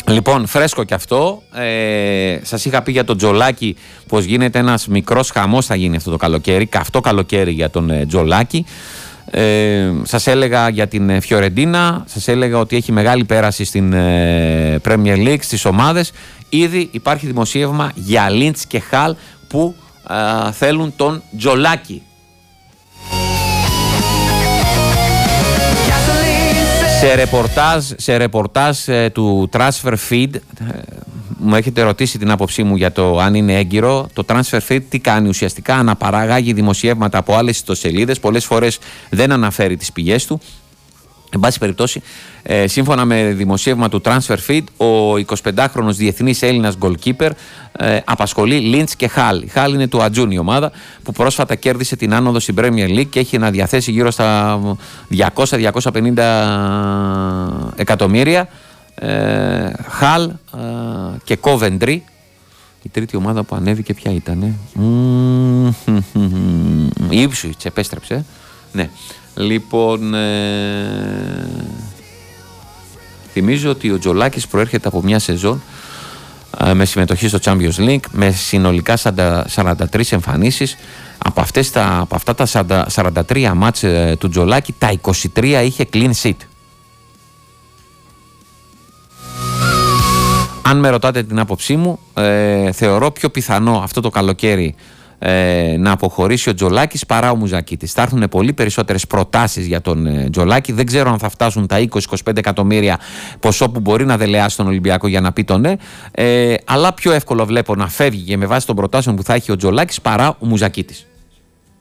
Λοιπόν, φρέσκο κι αυτό. Σας είχα πει για τον Τζολάκη πως γίνεται ένας μικρός χαμός, θα γίνει αυτό το καλοκαίρι. Καυτό καλοκαίρι για τον Τζολάκη. Σας έλεγα για την Φιωρεντίνα, σας έλεγα ότι έχει μεγάλη πέραση στην Premier League, στις ομάδες. Ήδη υπάρχει δημοσίευμα για Λίντς και Χαλ που θέλουν τον Τζολάκη. Σε ρεπορτάζ του Transfer Feed, μου έχετε ρωτήσει την άποψή μου για το αν είναι έγκυρο. Το Transfer Feed τι κάνει ουσιαστικά? Αναπαράγαγει δημοσιεύματα από άλλες ιστοσελίδες, πολλές φορές δεν αναφέρει τις πηγές του. Εν πάση περιπτώσει, σύμφωνα με δημοσίευμα του Transfer Feed, ο 25χρονος διεθνής Έλληνας goalkeeper απασχολεί Λίντς και Χαλ. Η Χαλ είναι του Ατζούν η ομάδα που πρόσφατα κέρδισε την άνοδο στην Premier League και έχει να διαθέσει γύρω στα 200-250 εκατομμύρια. Χαλ και Coventry. Η τρίτη ομάδα που ανέβηκε ποια ήτανε? Η Ipswich επέστρεψε. Ναι. Λοιπόν, θυμίζω ότι ο Τζολάκης προέρχεται από μια σεζόν με συμμετοχή στο Champions League με συνολικά 43 εμφανίσεις. Από αυτά τα 43 μάτς του Τζολάκη, τα 23 είχε clean sheet. Αν με ρωτάτε την άποψή μου, θεωρώ πιο πιθανό αυτό το καλοκαίρι να αποχωρήσει ο Τζολάκης παρά ο Μουζακίτης. Θα έρθουν πολύ περισσότερες προτάσεις για τον Τζολάκη. Δεν ξέρω αν θα φτάσουν τα 20-25 εκατομμύρια, ποσό που μπορεί να δελεάσει τον Ολυμπιακό για να πει το ναι. Αλλά πιο εύκολο βλέπω να φεύγει και με βάση των προτάσεων που θα έχει ο Τζολάκης παρά ο Μουζακίτης.